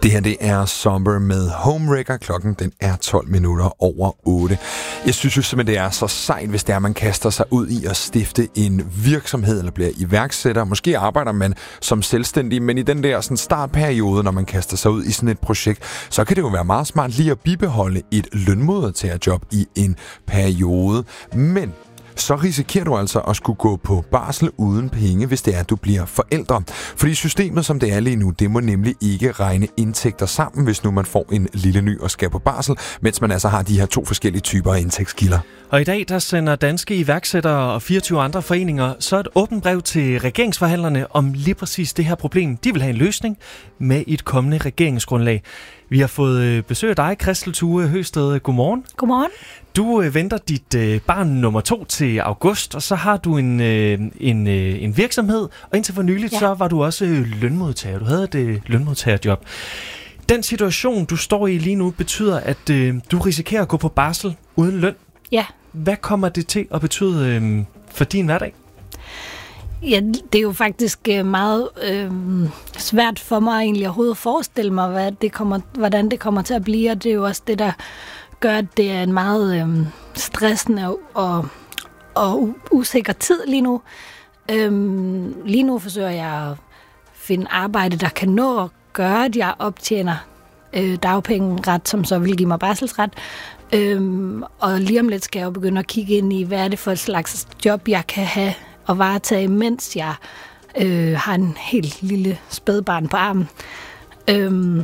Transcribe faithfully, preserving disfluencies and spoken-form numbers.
Det her, det er Somber med Homewrecker. Klokken, den er tolv minutter over otte. Jeg synes jo simpelthen, det er så sejt, hvis det er, man kaster sig ud i at stifte en virksomhed, eller bliver iværksætter. Måske arbejder man som selvstændig, men i den der sådan startperiode, når man kaster sig ud i sådan et projekt, så kan det jo være meget smart lige at bibeholde et lønmodtagerjob i en periode. Men så risikerer du altså at skulle gå på barsel uden penge, hvis det er, at du bliver forældre. Fordi systemet, som det er lige nu, det må nemlig ikke regne indtægter sammen, hvis nu man får en lille ny og skal på barsel, mens man altså har de her to forskellige typer af indtægtskilder. Og i dag, der sender danske iværksættere og fireogtyve andre foreninger så et åbent brev til regeringsforhandlerne om lige præcis det her problem. De vil have en løsning med et kommende regeringsgrundlag. Vi har fået besøg af dig, Christel Thue Høsted. Godmorgen. Godmorgen. Du øh, venter dit øh, barn nummer to til august, og så har du en, øh, en, øh, en virksomhed, og indtil for nyligt, ja. så var du også øh, lønmodtager. Du havde et øh, lønmodtagerjob. Den situation, du står i lige nu, betyder, at øh, du risikerer at gå på barsel uden løn. Ja. Hvad kommer det til at betyde øh, for din hverdag? Ja, det er jo faktisk meget øh, svært for mig egentlig overhovedet at forestille mig, hvad det kommer, hvordan det kommer til at blive, og det er jo også det, der gør, at det er en meget øh, stressende og, og usikker tid lige nu. Øhm, lige nu forsøger jeg at finde arbejde, der kan nå at gøre, at jeg optjener øh, dagpengeret, som så vil give mig barselsret. Øhm, og lige om lidt skal jeg jo begynde at kigge ind i, hvad er det for et slags job, jeg kan have og varetage, mens jeg øh, har en helt lille spædbarn på armen. Øhm,